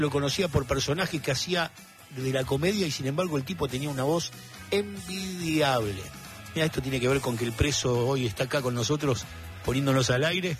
Lo conocía por personajes que hacía de la comedia y sin embargo el tipo tenía una voz envidiable. Mira, esto tiene que ver con que el preso hoy está acá con nosotros poniéndonos al aire.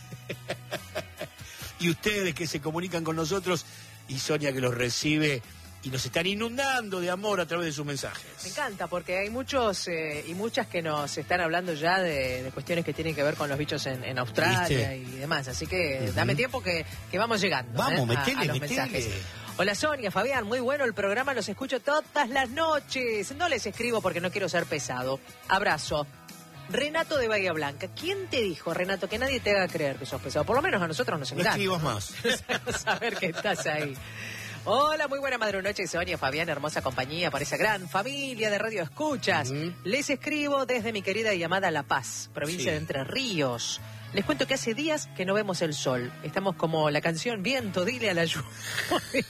Y ustedes que se comunican con nosotros y Sonia que los recibe y nos están inundando de amor a través de sus mensajes. Me encanta porque hay muchos y muchas que nos están hablando ya de cuestiones que tienen que ver con los bichos en Australia. ¿Viste? Y demás. Así que dame tiempo que vamos llegando. Vamos, a los mensajes. Hola Sonia, Fabián, muy bueno el programa, los escucho todas las noches. No les escribo porque no quiero ser pesado. Abrazo. Renato de Bahía Blanca. ¿Quién te dijo, Renato, que nadie te haga creer que sos pesado? Por lo menos a nosotros nos encanta. No escribas más. Saber que estás ahí. Hola, muy buena madrugada, Sonia, Fabián, hermosa compañía para esa gran familia de Radio Escuchas. Les escribo desde mi querida y amada La Paz, provincia de Entre Ríos. Les cuento que hace días que no vemos el sol. Estamos como la canción Viento, dile a la lluvia.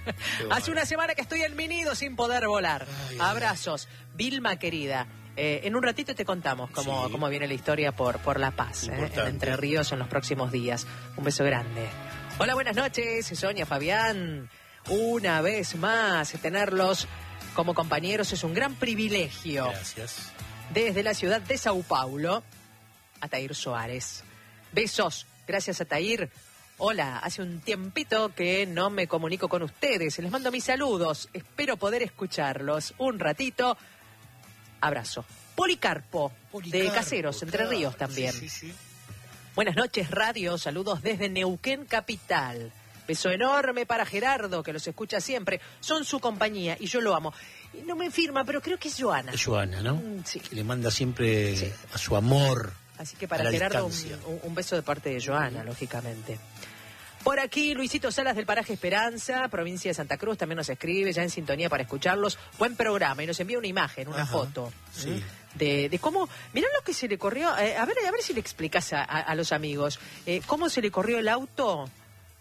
Hace una semana que estoy en mi nido sin poder volar. Abrazos. Vilma, querida. En un ratito te contamos cómo viene la historia por La Paz, en Entre Ríos en los próximos días. Un beso grande. Hola, buenas noches, Sonia, Fabián. Una vez más, tenerlos como compañeros es un gran privilegio. Gracias. Desde la ciudad de Sao Paulo, Atair Soares. Besos. Gracias, Atair. Hola, hace un tiempito que no me comunico con ustedes. Les mando mis saludos. Espero poder escucharlos un ratito. Abrazo. Policarpo, de Caseros, Entre Ríos también. Sí. Buenas noches, radio. Saludos desde Neuquén, capital. Beso enorme para Gerardo, que los escucha siempre. Son su compañía y yo lo amo. Y no me firma, pero creo que es Joana. Es Joana, ¿no? Sí. Que le manda siempre a su amor. Así que para Gerardo un beso de parte de Joana, lógicamente. Por aquí, Luisito Salas del paraje Esperanza, provincia de Santa Cruz, también nos escribe, ya en sintonía para escucharlos. Buen programa, y nos envía una imagen, una foto. Sí. De cómo, mirá lo que se le corrió, a ver si le explicás a los amigos, cómo se le corrió el auto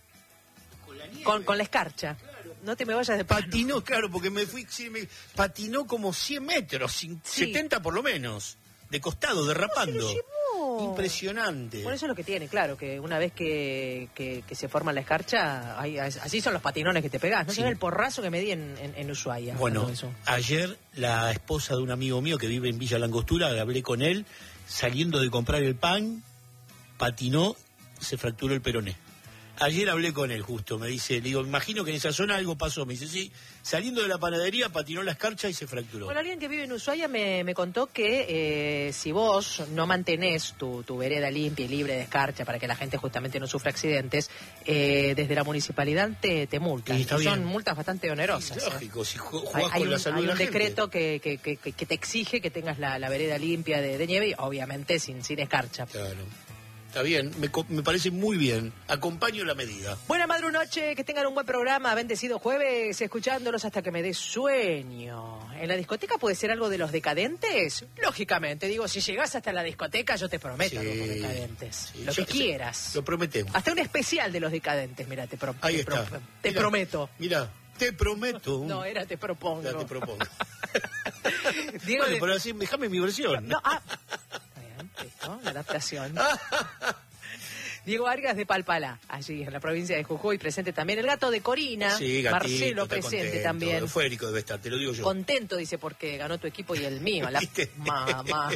con la escarcha. Claro. No te me vayas de patinó, claro, porque patinó como 100 metros, 70 por lo menos, de costado, derrapando. Impresionante. Bueno, eso es lo que tiene, claro, que una vez que se forma la escarcha, así son los patinones que te pegás. No sabes el porrazo que me di en Ushuaia. Bueno, ayer la esposa de un amigo mío que vive en Villa Langostura, hablé con él, saliendo de comprar el pan, patinó, se fracturó el peroné. Ayer hablé con él justo, me dice, le digo, imagino que en esa zona algo pasó. Me dice, sí, saliendo de la panadería patinó la escarcha y se fracturó. Bueno, alguien que vive en Ushuaia me contó que si vos no mantenés tu vereda limpia y libre de escarcha para que la gente justamente no sufra accidentes, desde la municipalidad te multan. Y son multas bastante onerosas. Sí, lógico, si jugás con la salud de la gente. Hay un decreto que te exige que tengas la vereda limpia de nieve y obviamente sin escarcha. Claro. Está bien, me parece muy bien. Acompaño la medida. Buena madrugada, que tengan un buen programa. Bendecido jueves, escuchándolos hasta que me dé sueño. ¿En la discoteca puede ser algo de los decadentes? Lógicamente, digo, si llegás hasta la discoteca, yo te prometo algo con decadentes. Lo que quieras. Lo prometemos. Hasta un especial de los decadentes, mira, te prometo. Mira, te prometo. No, era te propongo. Ya te propongo. Diego, bueno, pero así, déjame mi versión. ¿no? La adaptación. Diego Vargas de Palpalá, allí en la provincia de Jujuy, presente también. El gato de Corina, sí, gatito, Marcelo presente contento, también. Eufórico debe estar, te lo digo yo. Contento, dice, porque ganó tu equipo y el mío. La mamá.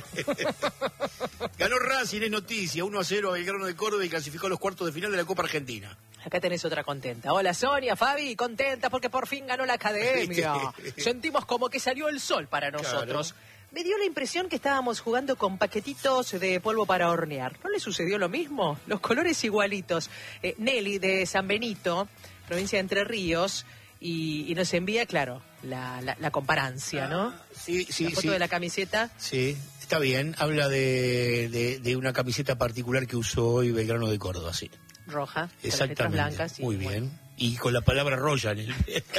Ganó Racing, es noticia, 1-0 a Belgrano de Córdoba y clasificó a los cuartos de final de la Copa Argentina. Acá tenés otra contenta. Hola Sonia, Fabi, contenta porque por fin ganó la academia. Sentimos como que salió el sol para nosotros. Claro. Me dio la impresión que estábamos jugando con paquetitos de polvo para hornear. ¿No le sucedió lo mismo? Los colores igualitos. Nelly de San Benito, provincia de Entre Ríos, y nos envía, claro, la comparancia, ¿no? Sí. La foto de la camiseta. Sí, está bien. Habla de una camiseta particular que usó hoy Belgrano de Córdoba, sí. Roja, exactamente. Con letras blancas. Muy bien. Y con la palabra Roya en el...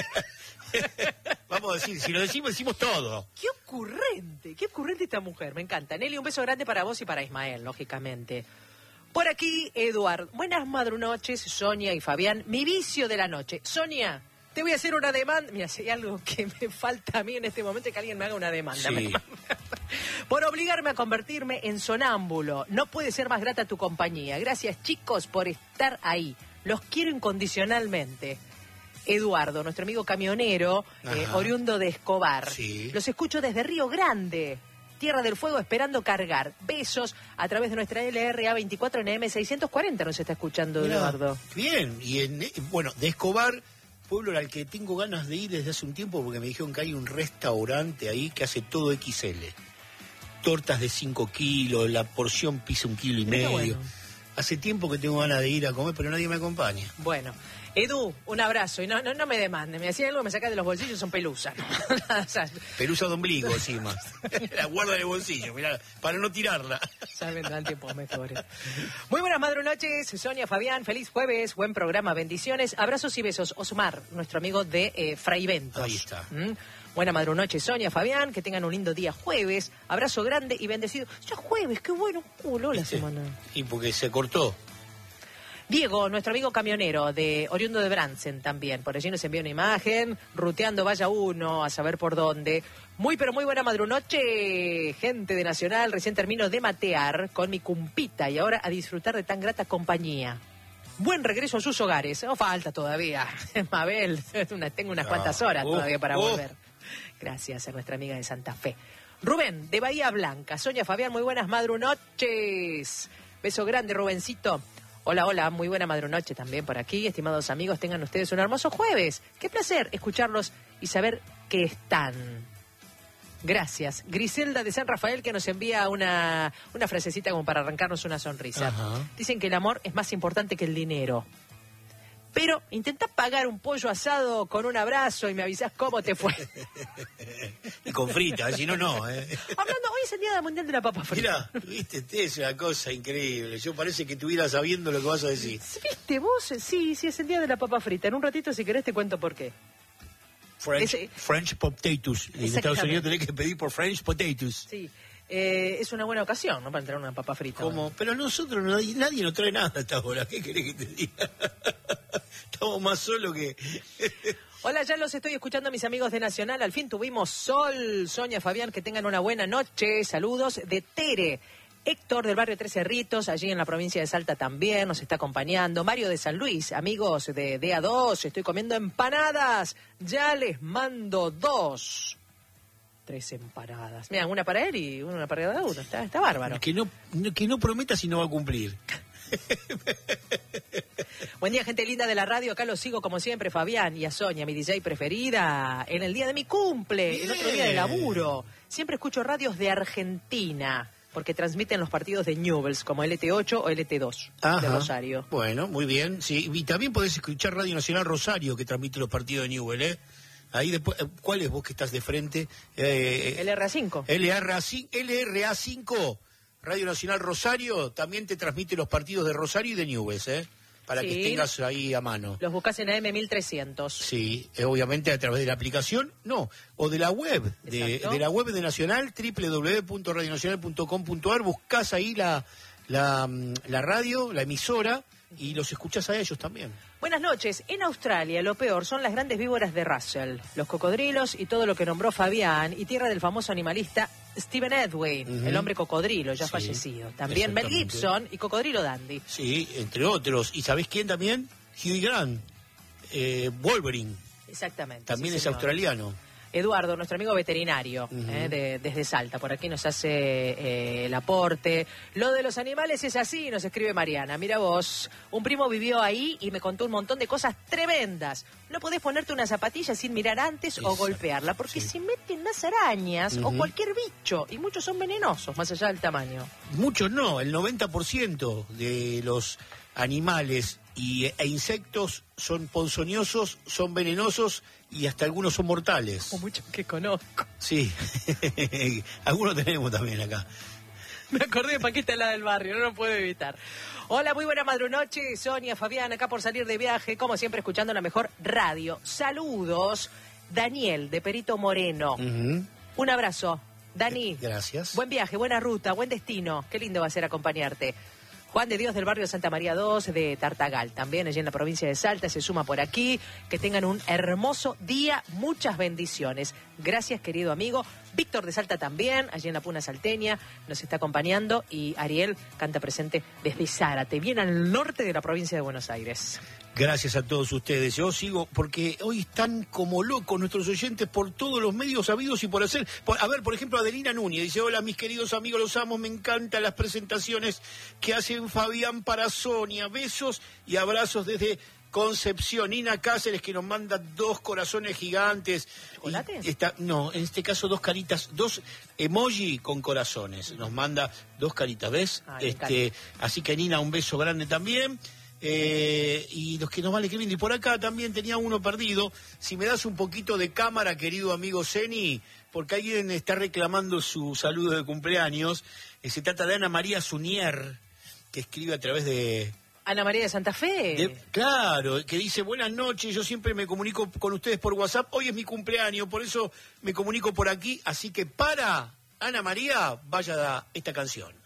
Vamos a decir, si lo decimos todo. Qué ocurrente esta mujer, me encanta. Nelly, un beso grande para vos y para Ismael, lógicamente. Por aquí, Eduardo. Buenas madrunoches, Sonia y Fabián. Mi vicio de la noche. Sonia, te voy a hacer una demanda. Mira, si hay algo que me falta a mí en este momento es que alguien me haga una demanda. Sí. Por obligarme a convertirme en sonámbulo. No puede ser más grata tu compañía. Gracias, chicos, por estar ahí. Los quiero incondicionalmente. Eduardo, nuestro amigo camionero, oriundo de Escobar. Sí. Los escucho desde Río Grande, Tierra del Fuego, esperando cargar. Besos a través de nuestra LRA 24 NM 640 nos está escuchando. Mirá, Eduardo. Bien, y bueno, de Escobar, pueblo al que tengo ganas de ir desde hace un tiempo porque me dijeron que hay un restaurante ahí que hace todo XL. Tortas de 5 kilos, la porción pisa 1,5 kilos. Bueno. Hace tiempo que tengo ganas de ir a comer, pero nadie me acompaña. Bueno, Edu, un abrazo. Y no me demanden. Me hacía algo que me saca de los bolsillos, son pelusas. Pelusa de ombligo encima. La guarda en el bolsillo, mirá, para no tirarla. Ya vendrán tiempos mejores. Muy buenas madrunoches, Sonia, Fabián. Feliz jueves, buen programa, bendiciones. Abrazos y besos. Osmar, nuestro amigo de Fraiventos. Ahí está. Buena madrunoche, Sonia, Fabián, que tengan un lindo día jueves. Abrazo grande y bendecido. Ya jueves, qué bueno, culo la semana. Y porque se cortó. Diego, nuestro amigo camionero, de oriundo de Bransen también. Por allí nos envió una imagen, ruteando vaya uno, a saber por dónde. Muy, pero muy buena madrunoche, gente de Nacional. Recién termino de matear con mi cumpita y ahora a disfrutar de tan grata compañía. Buen regreso a sus hogares. No falta todavía, Mabel. Tengo unas cuantas horas todavía para volver. Gracias a nuestra amiga de Santa Fe. Rubén, de Bahía Blanca. Sonia, Fabián, muy buenas madrunoches. Beso grande, Rubencito. Hola, hola, muy buena madrunoche también por aquí. Estimados amigos, tengan ustedes un hermoso jueves. Qué placer escucharlos y saber que están. Gracias. Griselda de San Rafael, que nos envía una frasecita como para arrancarnos una sonrisa. Ajá. Dicen que el amor es más importante que el dinero. Pero intentá pagar un pollo asado con un abrazo y me avisás cómo te fue. Y con frita, si no, no. Hablando, hoy es el Día Mundial de la Papa Frita. Mira, viste, es una cosa increíble. Yo parece que estuviera sabiendo lo que vas a decir. ¿Viste vos? Sí, es el Día de la Papa Frita. En un ratito, si querés, te cuento por qué. French potatoes. En Estados Unidos tenés que pedir por French potatoes. Sí. Es una buena ocasión, ¿no? Para entrar una papa frita. ¿Cómo? Pero nosotros, nadie nos trae nada a esta hora. ¿Qué querés que te diga? Estamos más solos que... Hola, ya los estoy escuchando, mis amigos de Nacional. Al fin tuvimos sol. Sonia, Fabián, que tengan una buena noche. Saludos de Tere. Héctor del barrio Tres Cerritos, allí en la provincia de Salta también nos está acompañando. Mario de San Luis, amigos de DA2, estoy comiendo empanadas. Ya les mando 2. 3 empanadas. Mira, una para él y una para cada uno. Está bárbaro. Que no prometa si no va a cumplir. Buen día, gente linda de la radio. Acá los sigo como siempre, Fabián, y a Sonia, mi DJ preferida, en el día de mi cumple, Bien. El otro día de laburo. Siempre escucho radios de Argentina, porque transmiten los partidos de Newell's, como LT8 o LT2 de Rosario. Bueno, muy bien. Sí, y también podés escuchar Radio Nacional Rosario, que transmite los partidos de Newell's, ¿eh? Ahí después, ¿cuál es vos que estás de frente? LRA5. LRA5, Radio Nacional Rosario, también te transmite los partidos de Rosario y de Newell's, ¿eh? Para que tengas ahí a mano. Los buscas en AM 1300. Sí, obviamente a través de la aplicación, o de la web, de la web de Nacional, www.radionacional.com.ar, buscas ahí la radio, la emisora, y los escuchás a ellos también. Buenas noches. En Australia lo peor son las grandes víboras de Russell, los cocodrilos y todo lo que nombró Fabián, y tierra del famoso animalista Stephen Edwin, el hombre cocodrilo, ya fallecido. También Mel Gibson y Cocodrilo Dandy. Sí, entre otros. ¿Y sabés quién también? Hugh Grant, Wolverine. Exactamente. También es australiano. Eduardo, nuestro amigo veterinario, desde Salta, por aquí nos hace el aporte. Lo de los animales es así, nos escribe Mariana. Mira vos, un primo vivió ahí y me contó un montón de cosas tremendas. No podés ponerte una zapatilla sin mirar antes o golpearla, porque se meten las arañas o cualquier bicho, y muchos son venenosos, más allá del tamaño. Muchos no, el 90% de los animales e insectos son ponzoñosos, son venenosos y hasta algunos son mortales. Como muchos que conozco. Sí, algunos tenemos también acá. Me acordé de Paquita, la del barrio, no lo puedo evitar. Hola, muy buena madrunoche, Sonia, Fabián, acá por salir de viaje, como siempre escuchando la mejor radio. Saludos, Daniel, de Perito Moreno. Un abrazo, Dani. Gracias. Buen viaje, buena ruta, buen destino. Qué lindo va a ser acompañarte. Juan de Dios del barrio Santa María 2 de Tartagal, también allí en la provincia de Salta, se suma por aquí. Que tengan un hermoso día, muchas bendiciones. Gracias, querido amigo. Víctor de Salta también, allí en la Puna Salteña, nos está acompañando. Y Ariel canta presente desde Zárate, bien al norte de la provincia de Buenos Aires. Gracias a todos ustedes. Yo sigo, porque hoy están como locos nuestros oyentes por todos los medios habidos y por hacer. A ver, por ejemplo, Adelina Núñez dice: hola, mis queridos amigos, los amo, me encantan las presentaciones que hacen Fabián para Sonia. Besos y abrazos desde Concepción. Nina Cáceres, que nos manda 2 corazones gigantes. ¿Chocolate? No, en este caso 2 caritas, 2 emoji con corazones. Nos manda 2 caritas, ¿ves? Así que Nina, un beso grande también. Y los que nos van escribiendo. Y por acá también tenía uno perdido. Si me das un poquito de cámara, querido amigo Zeni, porque alguien está reclamando su saludo de cumpleaños. Se trata de Ana María Sunier, que escribe a través de... Ana María de Santa Fe. Claro, que dice: buenas noches, yo siempre me comunico con ustedes por WhatsApp. Hoy es mi cumpleaños, por eso me comunico por aquí. Así que para Ana María, vaya esta canción.